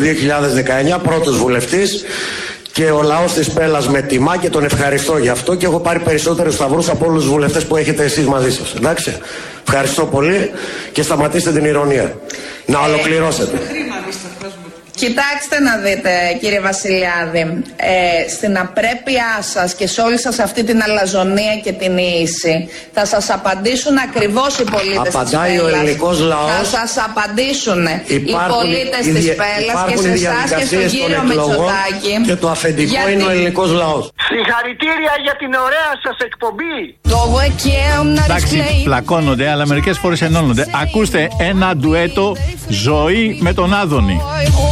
2019, πρώτος βουλευτής. Και ο λαός της Πέλλας με τιμά και τον ευχαριστώ γι' αυτό και έχω πάρει περισσότερους σταυρούς από όλους τους βουλευτές που έχετε εσείς μαζί σας. Εντάξει. Ευχαριστώ πολύ και σταματήστε την ηρωνία. Να ολοκληρώσετε. Κοιτάξτε να δείτε, κύριε Βασιλιάδη, στην απρέπειά σας και σε όλη σας αυτή την αλαζονία και την ίηση θα σας απαντήσουν ακριβώς οι πολίτες της Πέλλας. Απαντάει ο ελληνικός λαός. Θα σας απαντήσουν οι πολίτες της Πέλλας και σε εσάς και στον κύριο Μητσοτάκη. Και το αφεντικό είναι ο ελληνικός λαός. Συγχαρητήρια για την ωραία σας εκπομπή. Εντάξει, πλακώνονται, αλλά μερικές φορές ενώνονται. Ακούστε ένα ντουέτο Ζωή με τον Άδωνη.